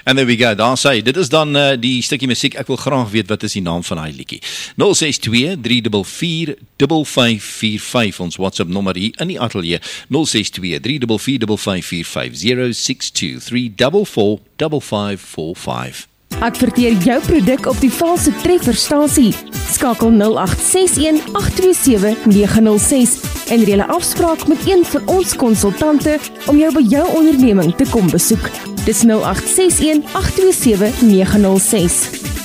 And there we go, daar sê, dit is dan die stukkie musiek, ek wil graag weet wat is die naam van hy liedjie. 062-344-5545, ons WhatsApp nommer hier in die atelier, 062-344-5545, 062-344-5545. Adverteer jou produk op die valse trefferstasie. Skakel 0861-827-906 en reël 'n afspraak met een van ons konsultante om jou by jou onderneming te kom besoek. Dis 0861-827-906.